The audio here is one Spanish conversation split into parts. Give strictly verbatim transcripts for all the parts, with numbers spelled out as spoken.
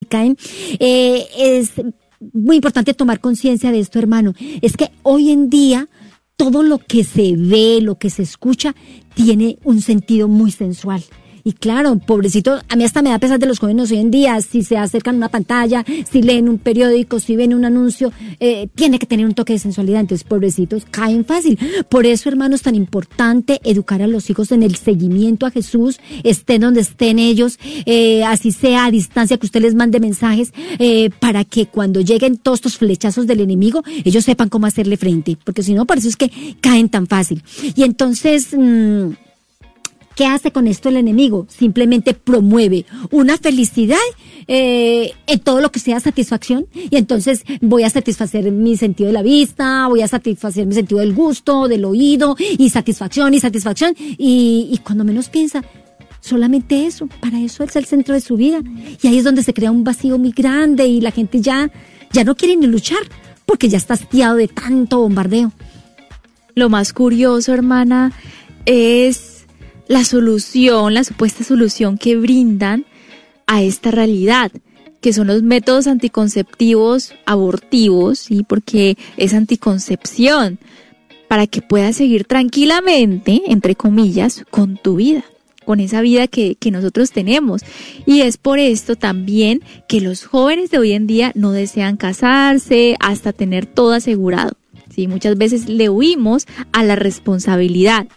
caen. Eh, es muy importante tomar conciencia de esto, hermano. Es que hoy en día todo lo que se ve, lo que se escucha, tiene un sentido muy sensual. Y claro, pobrecito, a mí hasta me da pesar de los jóvenes hoy en día, si se acercan a una pantalla, si leen un periódico, si ven un anuncio, eh, tiene que tener un toque de sensualidad, entonces pobrecitos caen fácil. Por eso, hermano, es tan importante educar a los hijos en el seguimiento a Jesús, estén donde estén ellos, eh, así sea a distancia que usted les mande mensajes, eh, para que cuando lleguen todos estos flechazos del enemigo, ellos sepan cómo hacerle frente, porque si no, por eso es que caen tan fácil. Y entonces... Mmm, ¿qué hace con esto el enemigo? Simplemente promueve una felicidad eh, en todo lo que sea satisfacción, y entonces voy a satisfacer mi sentido de la vista, voy a satisfacer mi sentido del gusto, del oído, y satisfacción, y satisfacción, y, y cuando menos piensa, solamente eso, para eso es el centro de su vida, y ahí es donde se crea un vacío muy grande, y la gente ya, ya no quiere ni luchar, porque ya está hastiado de tanto bombardeo. Lo más curioso, hermana, es la solución, la supuesta solución que brindan a esta realidad, que son los métodos anticonceptivos abortivos, ¿sí? Porque es anticoncepción, para que puedas seguir tranquilamente, entre comillas, con tu vida, con esa vida que, que nosotros tenemos. Y es por esto también que los jóvenes de hoy en día no desean casarse hasta tener todo asegurado, ¿sí? Muchas veces le huimos a la responsabilidad.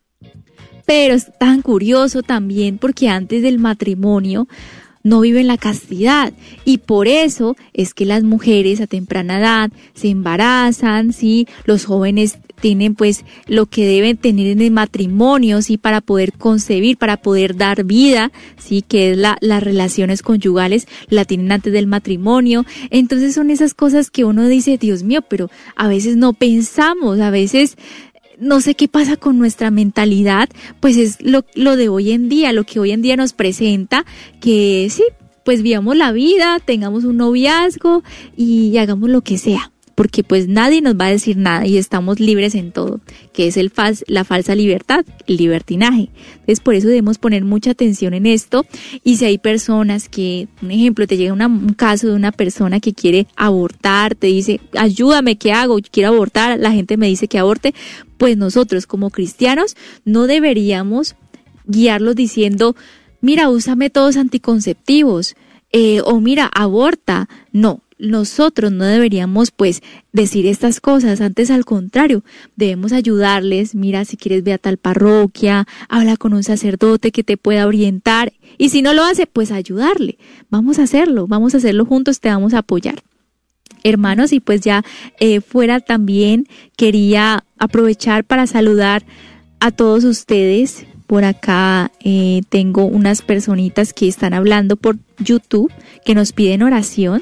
Pero es tan curioso también porque antes del matrimonio no viven la castidad, y por eso es que las mujeres a temprana edad se embarazan, ¿sí? Los jóvenes tienen pues lo que deben tener en el matrimonio, ¿sí? Para poder concebir, para poder dar vida, ¿sí? Que es la, las relaciones conyugales, la tienen antes del matrimonio. Entonces son esas cosas que uno dice, Dios mío, pero a veces no pensamos, a veces... No sé qué pasa con nuestra mentalidad, pues es lo, lo de hoy en día, lo que hoy en día nos presenta, que sí, pues vivamos la vida, tengamos un noviazgo y, y hagamos lo que sea, porque pues nadie nos va a decir nada y estamos libres en todo, que es el fal- la falsa libertad, el libertinaje. Entonces por eso debemos poner mucha atención en esto, y si hay personas que, un ejemplo, te llega una, un caso de una persona que quiere abortar, te dice, ayúdame, ¿qué hago? Yo quiero abortar, la gente me dice que aborte, pues nosotros como cristianos no deberíamos guiarlos diciendo, mira, usa métodos anticonceptivos, eh, o mira, aborta. No, nosotros no deberíamos pues decir estas cosas, antes al contrario, debemos ayudarles, mira, si quieres ve a tal parroquia, habla con un sacerdote que te pueda orientar, y si no lo hace, pues ayudarle, vamos a hacerlo, vamos a hacerlo juntos, te vamos a apoyar. Hermanos, y pues ya eh, fuera también quería aprovechar para saludar a todos ustedes. Por acá eh, tengo unas personitas que están hablando por YouTube, que nos piden oración.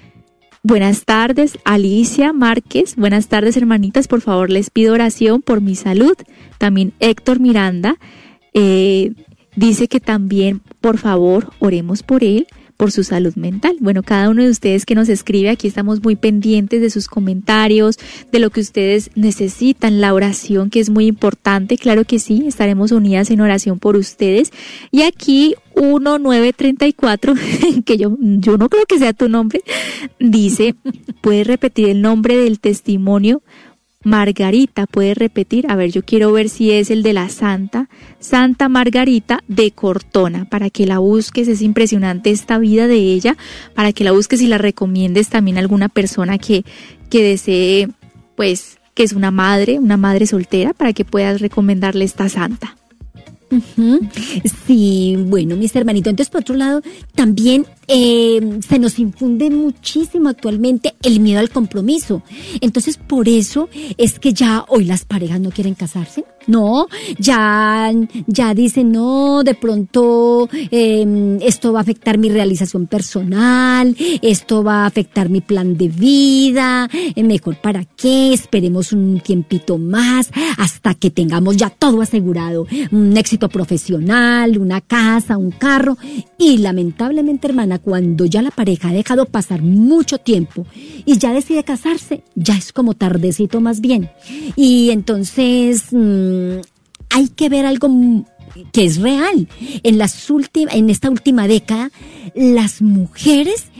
Buenas tardes, Alicia Márquez. Buenas tardes, hermanitas. Por favor, les pido oración por mi salud. También Héctor Miranda eh, dice que también, por favor, oremos por él, por su salud mental. Bueno, cada uno de ustedes que nos escribe, aquí estamos muy pendientes de sus comentarios, de lo que ustedes necesitan, la oración, que es muy importante. Claro que sí, estaremos unidas en oración por ustedes. Y aquí uno nueve treinta y cuatro, que yo, yo no creo que sea tu nombre, dice, ¿puedes repetir el nombre del testimonio? Margarita, ¿puedes repetir? A ver, yo quiero ver si es el de la Santa, Santa Margarita de Cortona, para que la busques. Es impresionante esta vida de ella, para que la busques y la recomiendes también a alguna persona que, que desee, pues, que es una madre, una madre soltera, para que puedas recomendarle esta santa. Uh-huh. Sí, bueno, mis hermanitos, entonces por otro lado, también eh, se nos infunde muchísimo actualmente el miedo al compromiso. Entonces por eso es que ya hoy las parejas no quieren casarse. No, ya, ya dicen, no, de pronto eh, esto va a afectar mi realización personal, esto va a afectar mi plan de vida, eh, mejor para qué, esperemos un tiempito más hasta que tengamos ya todo asegurado, un éxito profesional, una casa, un carro. Y lamentablemente, hermana, cuando ya la pareja ha dejado pasar mucho tiempo y ya decide casarse, ya es como tardecito más bien. Y entonces mmm, hay que ver algo que es real. En las últimas, en esta última década, las mujeres